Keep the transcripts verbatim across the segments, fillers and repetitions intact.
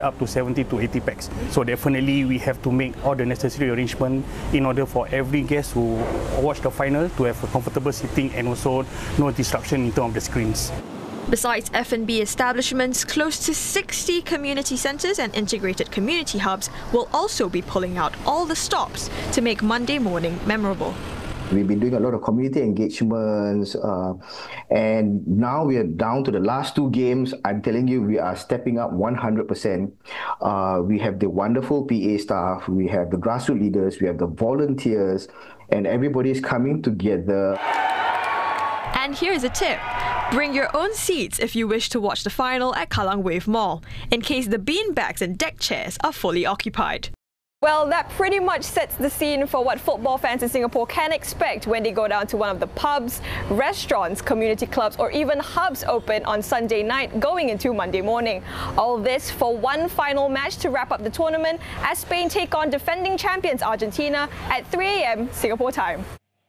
up to seventy to eighty packs. So definitely we have to make all the necessary arrangements in order for every guest who watch the final to have a comfortable sitting and also no disruption in terms of the screens. Besides F and B establishments, close to sixty community centres and integrated community hubs will also be pulling out all the stops to make Monday morning memorable. We've been doing a lot of community engagements, uh, and now we are down to the last two games. I'm telling you, we are stepping up one hundred percent. Uh, we have the wonderful P A staff, we have the grassroots leaders, we have the volunteers, and everybody is coming together. And here's a tip. Bring your own seats if you wish to watch the final at Kallang Wave Mall, in case the beanbags and deck chairs are fully occupied. Well, that pretty much sets the scene for what football fans in Singapore can expect when they go down to one of the pubs, restaurants, community clubs, or even hubs open on Sunday night going into Monday morning. All this for one final match to wrap up the tournament as Spain take on defending champions Argentina at three A M Singapore time.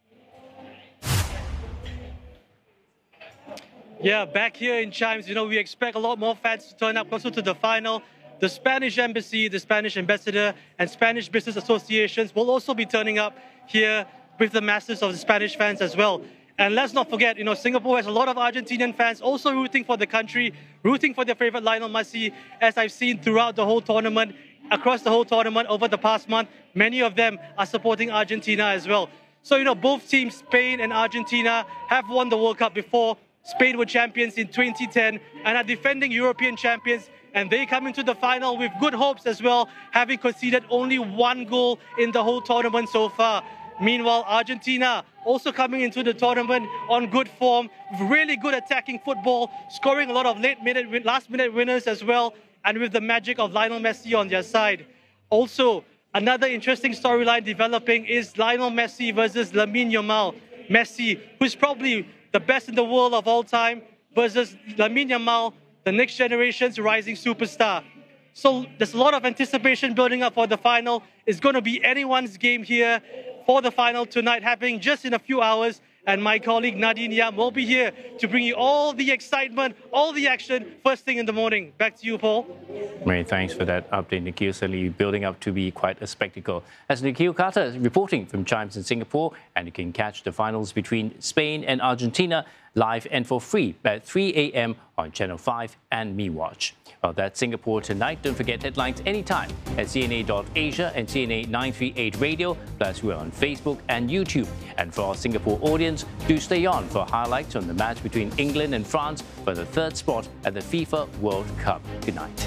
Yeah, back here in Chimes, you know, we expect a lot more fans to turn up closer to the final. The Spanish Embassy, the Spanish Ambassador, and Spanish Business Associations will also be turning up here with the masses of the Spanish fans as well. And let's not forget, you know, Singapore has a lot of Argentinian fans also rooting for the country, rooting for their favorite Lionel Messi, as I've seen throughout the whole tournament, across the whole tournament over the past month. Many of them are supporting Argentina as well. So, you know, both teams, Spain and Argentina, have won the World Cup before. Spain were champions in twenty ten and are defending European champions, and they come into the final with good hopes as well, having conceded only one goal in the whole tournament so far. Meanwhile, Argentina also coming into the tournament on good form, really good attacking football, scoring a lot of late-minute, last-minute winners as well, and with the magic of Lionel Messi on their side. Also, another interesting storyline developing is Lionel Messi versus Lamine Yamal. Messi, who's probably the best in the world of all time, versus Lamine Yamal, the next generation's rising superstar. So there's a lot of anticipation building up for the final. It's going to be anyone's game here for the final tonight, happening just in a few hours. And my colleague Nadine Yam will be here to bring you all the excitement, all the action, first thing in the morning. Back to you, Paul. Many thanks for that update, Nikhil. Certainly building up to be quite a spectacle. As Nikhil Carter reporting from Chimes in Singapore, and you can catch the finals between Spain and Argentina live and for free at three A M on Channel five and MeWatch. Well, that's Singapore tonight. Don't forget headlines anytime at C N A dot Asia and C N A nine three eight Radio. Plus, we're on Facebook and YouTube. And for our Singapore audience, do stay on for highlights on the match between England and France for the third spot at the FIFA World Cup tonight.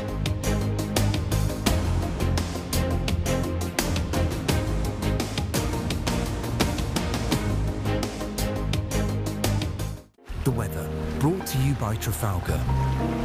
The weather, brought to you by Trafalgar.